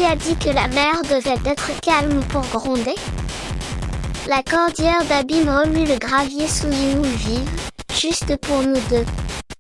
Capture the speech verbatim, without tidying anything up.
Qui a dit que la mer devait être calme pour gronder? La cordillère d'Abîme remue le gravier sous nous vivent, juste pour nous deux.